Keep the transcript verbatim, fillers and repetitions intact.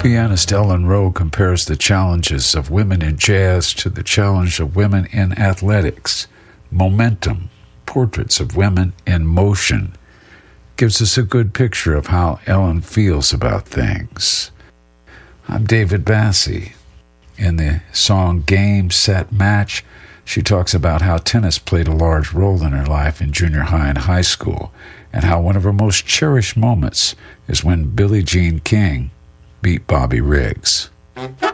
Pianist Ellen Rowe compares the challenges of women in jazz to the challenge of women in athletics. Momentum, portraits of women in motion, gives us a good picture of how Ellen feels about things. I'm David Bassi. In the song Game, Set, Match, she talks about how tennis played a large role in her life in junior high and high school, and how one of her most cherished moments is when Billie Jean King beat Bobby Riggs. Thank